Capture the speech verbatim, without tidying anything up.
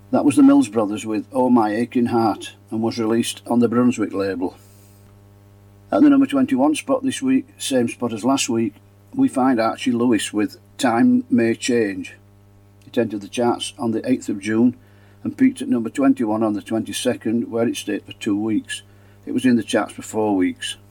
That was the Mills Brothers with Oh My Aching Heart, and was released on the Brunswick label. At the number twenty-one spot this week, same spot as last week, we find Archie Lewis with Time May Change. It entered the charts on the eighth of June and peaked at number twenty-one on the twenty-second, where it stayed for two weeks. It was in the charts for four weeks.